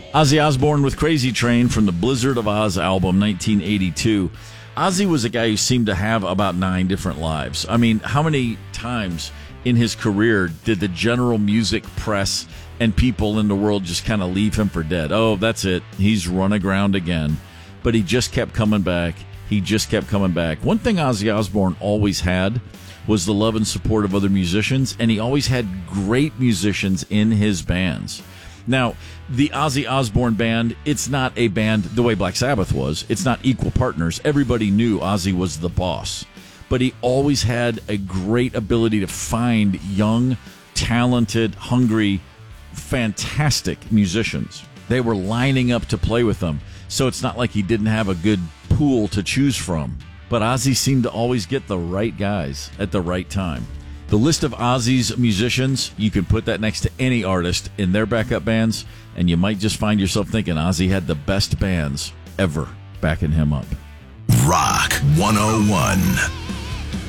Ozzy Osbourne with Crazy Train from the Blizzard of Oz album, 1982. Ozzy was a guy who seemed to have about 9 different lives. I mean, how many times in his career did the general music press and people in the world just kind of leave him for dead? Oh, that's it. He's run aground again. But he just kept coming back. He just kept coming back. One thing Ozzy Osbourne always had was the love and support of other musicians, and he always had great musicians in his bands. Now, the Ozzy Osbourne band, it's not a band the way Black Sabbath was. It's not equal partners. Everybody knew Ozzy was the boss. But he always had a great ability to find young, talented, hungry, fantastic musicians. They were lining up to play with them. So it's not like he didn't have a good pool to choose from. But Ozzy seemed to always get the right guys at the right time. The list of Ozzy's musicians, you can put that next to any artist in their backup bands, and you might just find yourself thinking Ozzy had the best bands ever backing him up. Rock 101.